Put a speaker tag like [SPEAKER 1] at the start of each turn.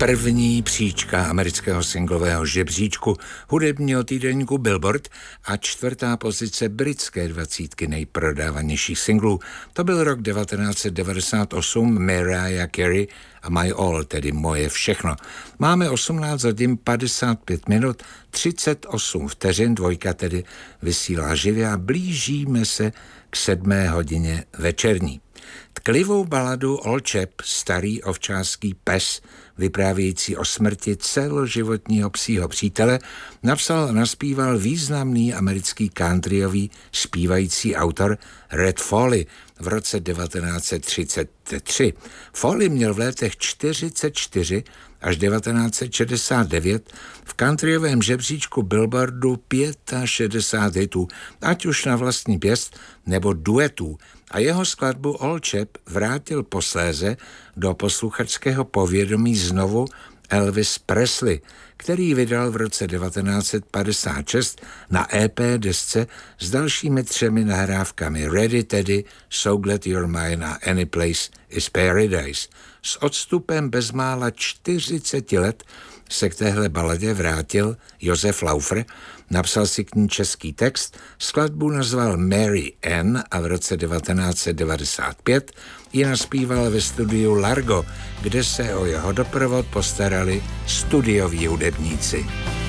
[SPEAKER 1] První příčka amerického singlového žebříčku hudebního týdeníku Billboard a 4. pozice britské 20 nejprodávanějších singlů. To byl rok 1998, Mariah Carey a My All, tedy Moje všechno. Máme 18 hodin 55 minut, 38 vteřin, dvojka tedy vysílá živě a blížíme se k 7. hodině večerní. Tklivou baladu Old Chap, starý ovčářský pes, vyprávějící o smrti celoživotního psího přítele, napsal a naspíval významný americký countryový zpívající autor Red Foley v roce 1933. Foley měl v letech 44 až 1969 v countryovém žebříčku Billboardu 65 hitů, ať už na vlastní pěst nebo duetů, a jeho skladbu Old Chap vrátil posléze do posluchačského povědomí znovu Elvis Presley, který vydal v roce 1956 na EP desce s dalšími 3 nahrávkami Ready Teddy, So Glad You're Mine a Any Place is Paradise. S odstupem bezmála 40 let se k téhle baladě vrátil Josef Laufer, napsal si k ní český text, skladbu nazval Mary Ann a v roce 1995 ji naspíval ve studiu Largo, kde se o jeho doprovod postarali studioví hudebníci.